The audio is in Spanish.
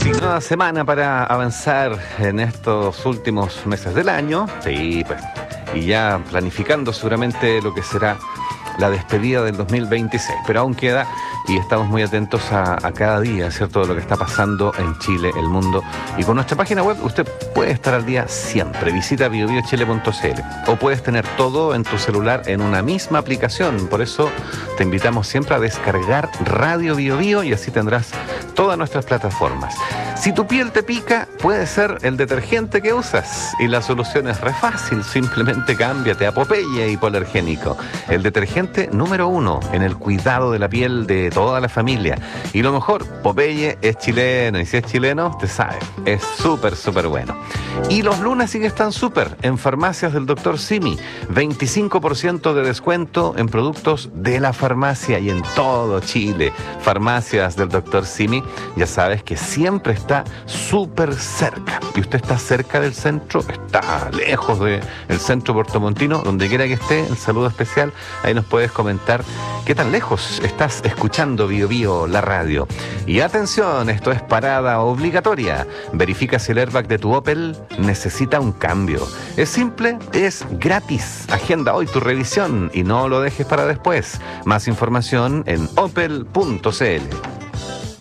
Y nueva semana para avanzar en estos últimos meses del año. Sí, pues. Y ya planificando seguramente lo que será la despedida del 2026. Pero aún queda y estamos muy atentos a cada día, ¿cierto?, de lo que está pasando en Chile, el mundo. Y con nuestra página web usted puede estar al día siempre. Visita biobiochile.cl o puedes tener todo en tu celular en una misma aplicación. Por eso te invitamos siempre a descargar Radio Bio Bio y así tendrás todas nuestras plataformas. Si tu piel te pica, puede ser el detergente que usas. Y la solución es re fácil. Simplemente cámbiate a Popeye Hipoalergénico. El detergente número 1 en el cuidado de la piel de toda la familia. Y lo mejor, Popeye es chileno. Y si es chileno, te sabe. Es súper, súper bueno. Y los lunes sí que están súper. En farmacias del Dr. Simi. 25% de descuento en productos de la farmacia y en todo Chile. Farmacias del Dr. Simi, ya sabes que siempre está súper cerca. Y usted está cerca del centro, está lejos del centro puertomontino, donde quiera que esté, el saludo especial. Ahí nos puedes comentar qué tan lejos estás escuchando Bio Bio, la radio. Y atención, esto es parada obligatoria. Verifica si el airbag de tu Opel necesita un cambio. Es simple, es gratis. Agenda hoy tu revisión y no lo dejes para después. Más información en opel.cl.